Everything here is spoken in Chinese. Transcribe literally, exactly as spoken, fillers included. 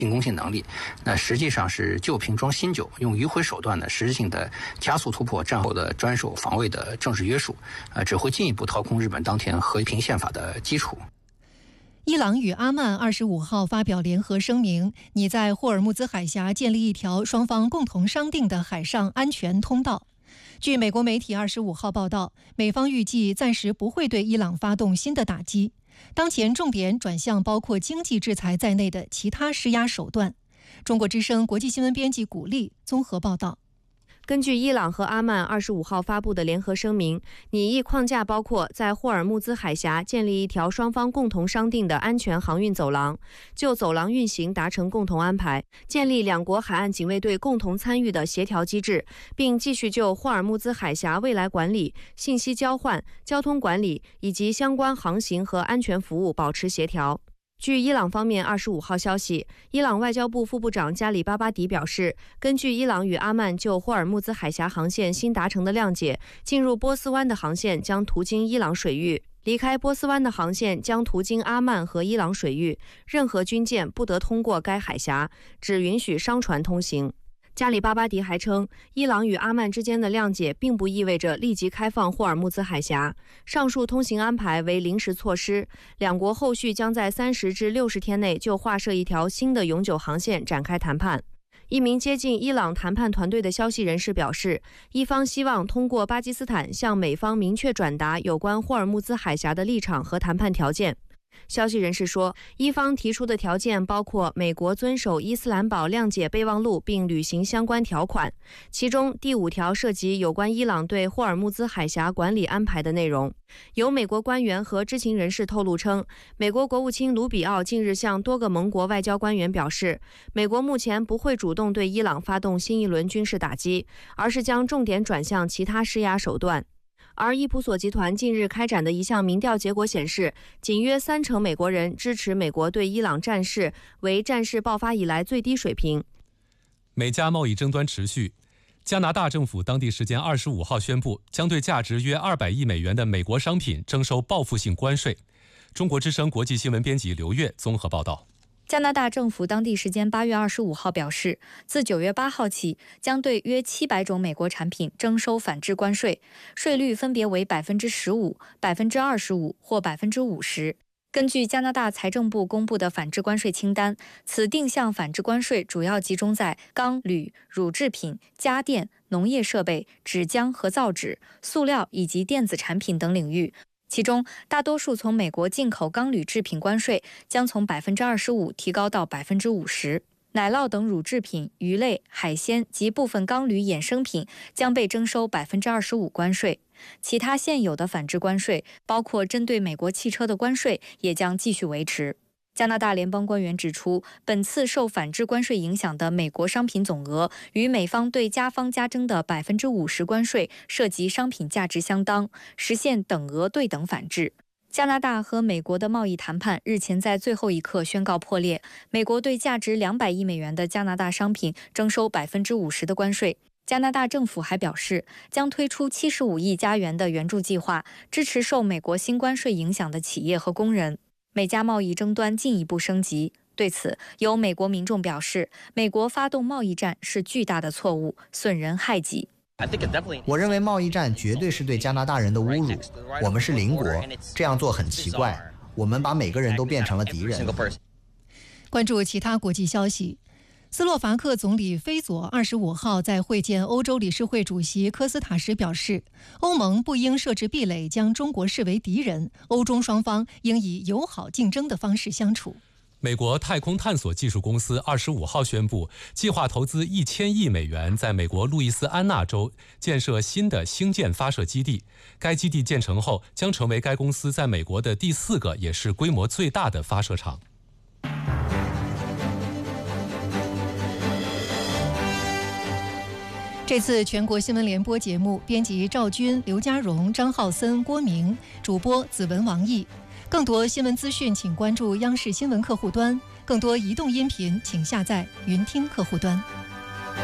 进攻性能力，那实际上是旧瓶装新酒，用迂回手段呢，实质性的加速突破战后的专守防卫的政治约束，呃，只会进一步掏空日本当前和平宪法的基础。 伊朗与阿曼二十五号发表联合声明，拟在霍尔木兹海峡建立一条双方共同商定的海上安全通道。据美国媒体二十五号报道，美方预计暂时不会对伊朗发动新的打击，当前重点转向包括经济制裁在内的其他施压手段。中国之声国际新闻编辑古丽综合报道。 根据伊朗和阿曼二十五号发布的联合声明，拟议框架包括在霍尔木兹海峡建立一条双方共同商定的安全航运走廊，就走廊运行达成共同安排，建立两国海岸警卫队共同参与的协调机制，并继续就霍尔木兹海峡未来管理、信息交换、交通管理以及相关航行和安全服务保持协调。据伊朗方面二十五号消息，伊朗外交部副部长加里巴巴迪表示，根据伊朗与阿曼就霍尔木兹海峡航线新达成的谅解，进入波斯湾的航线将途经伊朗水域，离开波斯湾的航线将途经阿曼和伊朗水域，任何军舰不得通过该海峡，只允许商船通行。加里巴巴迪还称，伊朗与阿曼之间的谅解并不意味着立即开放霍尔木兹海峡，上述通行安排为临时措施，两国后续将在三十至六十天内就划设一条新的永久航线展开谈判。一名接近伊朗谈判团队的消息人士表示，伊方希望通过巴基斯坦向美方明确转达有关霍尔木兹海峡的立场和谈判条件。消息人士说，伊方提出的条件包括美国遵守伊斯兰堡谅解备忘录并履行相关条款，其中第五条涉及有关伊朗对霍尔木兹海峡管理安排的内容。有美国官员和知情人士透露称，美国国务卿卢比奥近日向多个盟国外交官员表示，美国目前不会主动对伊朗发动新一轮军事打击，而是将重点转向其他施压手段。而伊普索集团近日开展的一项民调结果显示，仅约三成美国人支持美国对伊朗战事，为战事爆发以来最低水平。 美加贸易争端持续，加拿大政府当地时间二十五号宣布，将对价值约二百亿美元的美国商品征收报复性关税。中国之声国际新闻编辑刘月综合报道。 加拿大政府当地时间八月二十五号表示，自九月八号起，将对约七百种美国产品征收反制关税，税率分别为百分之十五、百分之二十五或百分之五十。根据加拿大财政部公布的反制关税清单，此定向反制关税主要集中在钢、铝、乳制品、家电、农业设备、纸浆和造纸、塑料以及电子产品等领域。其中，大多数从美国进口钢铝制品关税将从百分之二十五提高到百分之五十，奶酪等乳制品、鱼类、海鲜及部分钢铝衍生品将被征收百分之二十五关税。其他现有的反制关税，包括针对美国汽车的关税，也将继续维持。加拿大联邦官员指出，本次受反制关税影响的美国商品总额与美方对加方加征的百分之五十关税涉及商品价值相当，实现等额对等反制。加拿大和美国的贸易谈判日前在最后一刻宣告破裂，美国对价值两百亿美元的加拿大商品征收百分之五十的关税。加拿大政府还表示，将推出七十五亿加元的援助计划，支持受美国新关税影响的企业和工人。美加贸易争端进一步升级，对此，有美国民众表示，美国发动贸易战是巨大的错误，损人害己。 我认为贸易战绝对是对加拿大人的侮辱。我们是邻国，这样做很奇怪。我们把每个人都变成了敌人。 关注其他国际消息。斯洛伐克总理菲佐二十五号在会见欧洲理事会主席科斯塔时表示，欧盟不应设置壁垒，将中国视为敌人，欧中双方应以友好竞争的方式相处。 美国太空探索技术公司二十五号宣布，计划投资一千亿美元，在美国路易斯安那州建设新的星舰发射基地。该基地建成后，将成为该公司在美国的第四个，也是规模最大的发射场。 这次全国新闻联播节目，编辑赵军、刘家荣、张浩森、郭明，主播子文、王毅。更多新闻资讯，请关注央视新闻客户端；更多移动音频，请下载云听客户端。